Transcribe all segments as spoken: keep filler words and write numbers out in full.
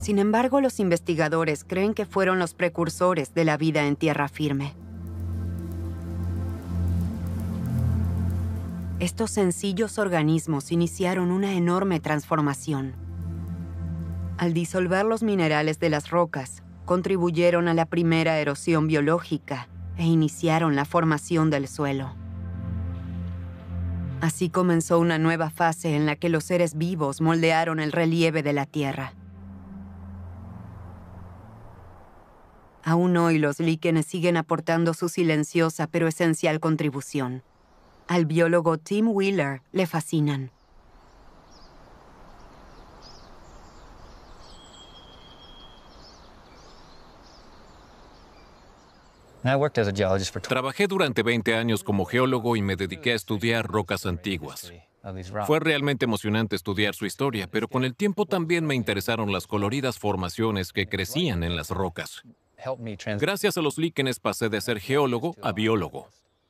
Sin embargo, los investigadores creen que fueron los precursores de la vida en tierra firme. Estos sencillos organismos iniciaron una enorme transformación. Al disolver los minerales de las rocas, contribuyeron a la primera erosión biológica e iniciaron la formación del suelo. Así comenzó una nueva fase en la que los seres vivos moldearon el relieve de la Tierra. Aún hoy los líquenes siguen aportando su silenciosa pero esencial contribución. Al biólogo Tim Wheeler le fascinan. Trabajé durante veinte años como geólogo y me dediqué a estudiar rocas antiguas. Fue realmente emocionante estudiar su historia, pero con el tiempo también me interesaron las coloridas formaciones que crecían en las rocas. Gracias a los líquenes pasé de ser geólogo a biólogo.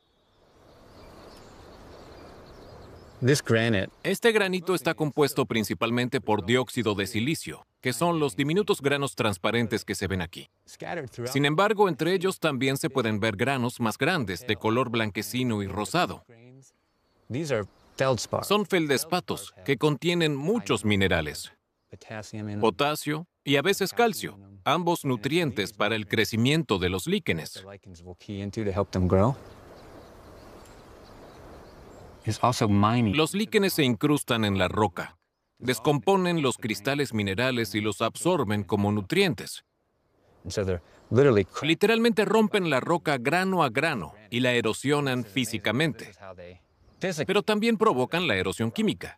Este granito está compuesto principalmente por dióxido de silicio, que son los diminutos granos transparentes que se ven aquí. Sin embargo, entre ellos también se pueden ver granos más grandes, de color blanquecino y rosado. Son feldespatos, que contienen muchos minerales, potasio y a veces calcio, ambos nutrientes para el crecimiento de los líquenes. Los líquenes se incrustan en la roca, descomponen los cristales minerales y los absorben como nutrientes. Literalmente rompen la roca grano a grano y la erosionan físicamente, pero también provocan la erosión química.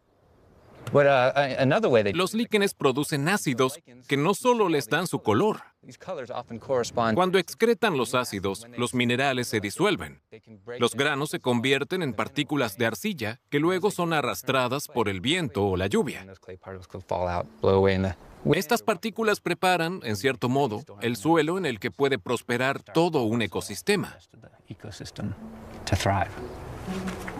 Los líquenes producen ácidos que no solo les dan su color. Cuando excretan los ácidos, los minerales se disuelven. Los granos se convierten en partículas de arcilla que luego son arrastradas por el viento o la lluvia. Estas partículas preparan, en cierto modo, el suelo en el que puede prosperar todo un ecosistema.